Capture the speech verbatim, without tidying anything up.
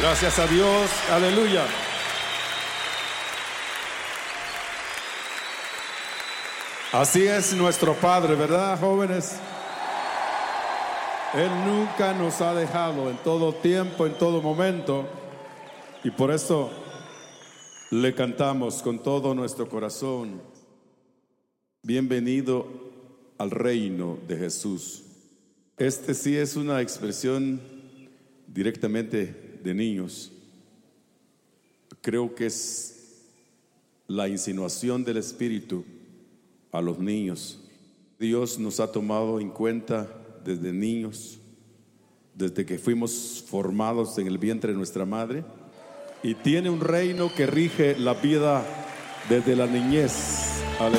Gracias a Dios, aleluya. Así es nuestro Padre, ¿verdad, jóvenes? Él nunca nos ha dejado en todo tiempo, en todo momento. Y por eso le cantamos con todo nuestro corazón: bienvenido al reino de Jesús. Este sí es una expresión directamente de niños. Creo que es la insinuación del Espíritu a los niños. Dios nos ha tomado en cuenta desde niños, desde que fuimos formados en el vientre de nuestra madre, y tiene un reino que rige la vida desde la niñez